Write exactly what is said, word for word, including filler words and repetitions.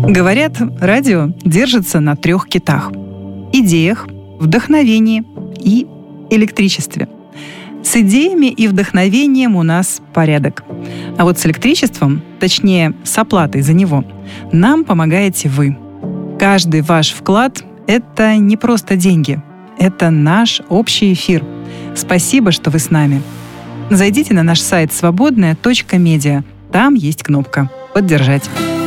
Говорят, радио держится на трех китах: идеях, вдохновении и электричестве. С идеями и вдохновением у нас порядок. А вот с электричеством, точнее, с оплатой за него, нам помогаете вы. Каждый ваш вклад — это не просто деньги. Это наш общий эфир. Спасибо, что вы с нами. Зайдите на наш сайт свободная точка медиа. Там есть кнопка «Поддержать».